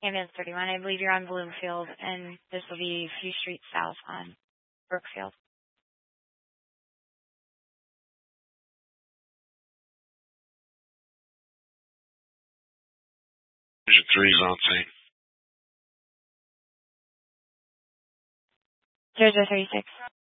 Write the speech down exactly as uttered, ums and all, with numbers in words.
Ambulance thirty-one, I believe you're on Bloomfield, and this will be a few streets south on Brookfield. Division three's on scene. zero zero thirty-six.